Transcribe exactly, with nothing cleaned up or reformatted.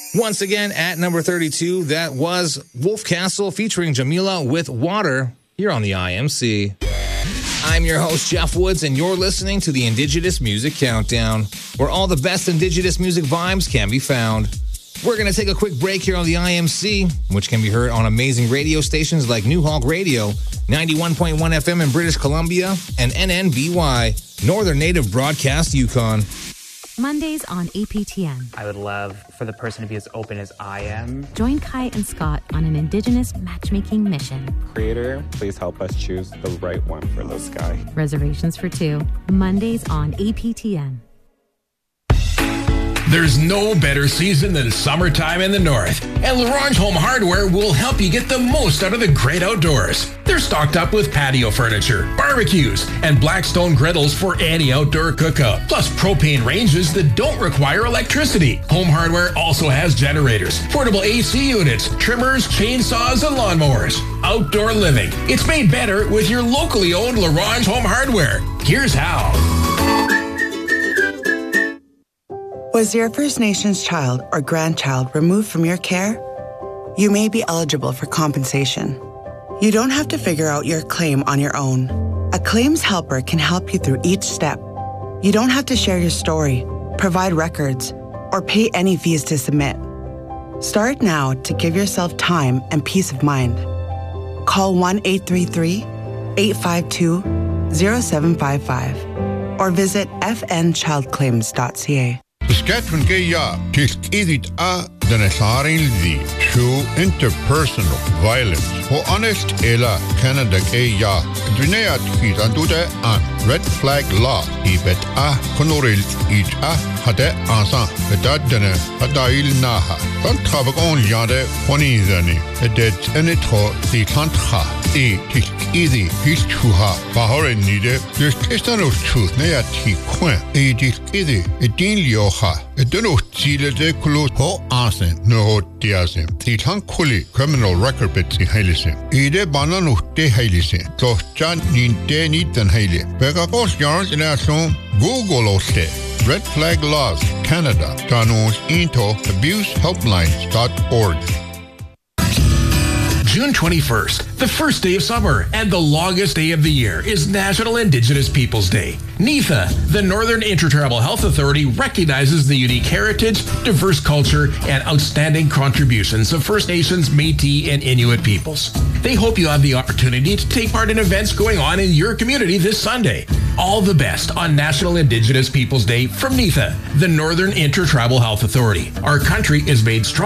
Once again, at number thirty-two, that was Wolf Castle featuring Jamila with Water here on the I M C. I'm your host, Jeff Woods, and you're listening to the Indigenous Music Countdown, where all the best Indigenous music vibes can be found. We're going to take a quick break here on the I M C, which can be heard on amazing radio stations like New Hawk Radio, ninety-one point one F M in British Columbia, and N N B Y, Northern Native Broadcast Yukon. Mondays on A P T N. I would love for the person to be as open as I am. Join Kai and Scott on an Indigenous matchmaking mission. Creator, please help us choose the right one for this guy. Reservations for two. Mondays on A P T N. There's no better season than summertime in the north, and LaRange Home Hardware will help you get the most out of the great outdoors. They're stocked up with patio furniture, barbecues, and Blackstone griddles for any outdoor cookout, plus propane ranges that don't require electricity. Home Hardware also has generators, portable A C units, trimmers, chainsaws, and lawnmowers. Outdoor living. It's made better with your locally owned LaRange Home Hardware. Here's how. Was your First Nations child or grandchild removed from your care? You may be eligible for compensation. You don't have to figure out your claim on your own. A claims helper can help you through each step. You don't have to share your story, provide records, or pay any fees to submit. Start now to give yourself time and peace of mind. Call one eight three three, eight five two, zero seven five five or visit f n child claims dot c a. Saskatchewan Gaya, tisk idit a danasarin di, show interpersonal violence. Ho honest ela Canada Gaya, Drinayat kit andude an red flag law, ibet a honoril it a hade ansa, bedadene adail naha. Tant travag on yade honizani, edet enetro di tantha, e tisk idi histuha, bahore nide, just kistanos truth neati quen, e tisk idi, edin lio. It don't chile de kulo ho asen no tiasen. The tankuli criminal record bits in Halison. Ide banano de Halison. So John nin de nit than Haley. Begakos yarns in our song Google oste. Red Flag Laws Canada. Danos into abuse helplines dot org. June twenty-first, the first day of summer and the longest day of the year, is National Indigenous Peoples Day. NIFA, the Northern Intertribal Health Authority, recognizes the unique heritage, diverse culture, and outstanding contributions of First Nations, Métis, and Inuit peoples. They hope you have the opportunity to take part in events going on in your community this Sunday. All the best on National Indigenous Peoples Day from NIFA, the Northern Intertribal Health Authority. Our country is made strong